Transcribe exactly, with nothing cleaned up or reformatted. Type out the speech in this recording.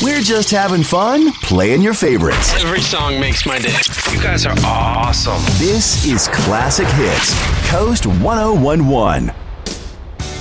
We're just having fun playing your favorites. Every song makes my day. You guys are awesome. This is Classic Hits, Coast one oh one one.